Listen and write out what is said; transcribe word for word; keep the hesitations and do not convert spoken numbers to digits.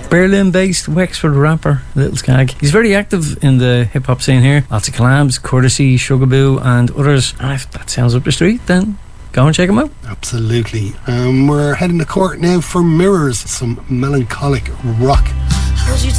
Berlin-based Wexford rapper Little Skag. He's very active in the hip-hop scene here. Lots of collabs, Courtesy, Sugarboo and others. And if that sounds up the street, then go and check him out. Absolutely. Um, we're heading to court now for Mirrors, some melancholic rock. Hold you